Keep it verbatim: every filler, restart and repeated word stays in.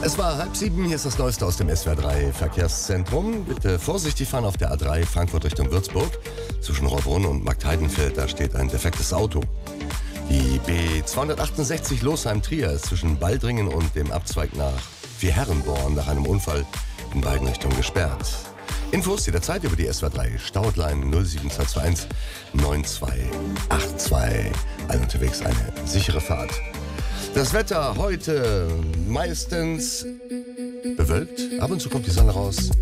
Es war halb sieben, hier ist das Neueste aus dem S W R drei Verkehrszentrum. Bitte vorsichtig fahren auf der A drei Frankfurt Richtung Würzburg. Zwischen Rohrbrunn und Marktheidenfeld, da steht ein defektes Auto. Die B zweihundertachtundsechzig Losheim-Trier ist zwischen Baldringen und dem Abzweig nach Vierherrenborn nach einem Unfall in beiden Richtungen gesperrt. Infos jederzeit über die S W R drei Stauhotline null sieben zwei zwei eins neun zwei acht zwei. Allen unterwegs eine sichere Fahrt. Das Wetter heute meistens bewölkt. Ab und zu kommt die Sonne raus.